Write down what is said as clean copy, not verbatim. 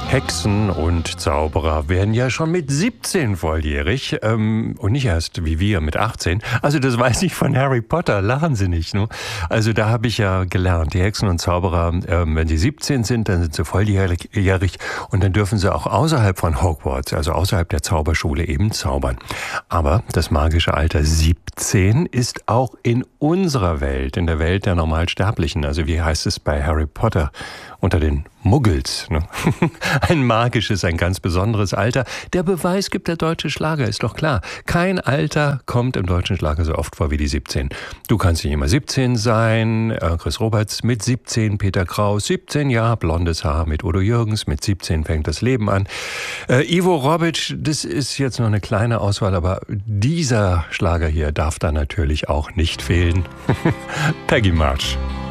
Hexen und Zauberer werden ja schon mit 17 volljährig und nicht erst wie wir mit 18. Also das weiß ich von Harry Potter, lachen Sie nicht. Ne? Also da habe ich ja gelernt, die Hexen und Zauberer, wenn sie 17 sind, dann sind sie volljährig und dann dürfen sie auch außerhalb von Hogwarts, also außerhalb der Zauberschule eben zaubern. Aber das magische Alter 17 ist auch in unserer Welt, in der Welt der Normalsterblichen, also wie heißt es bei Harry Potter, unter den Muggels. Ne? Ein magisches, ein ganz besonderes Alter. Der Beweis gibt der deutsche Schlager, ist doch klar. Kein Alter kommt im deutschen Schlager so oft vor wie die 17. Du kannst nicht immer 17 sein, Chris Roberts mit 17, Peter Kraus 17, ja, blondes Haar mit Udo Jürgens, mit 17 fängt das Leben an. Ivo Robic, das ist jetzt noch eine kleine Auswahl, aber dieser Schlager hier darf da natürlich auch nicht fehlen. Peggy March.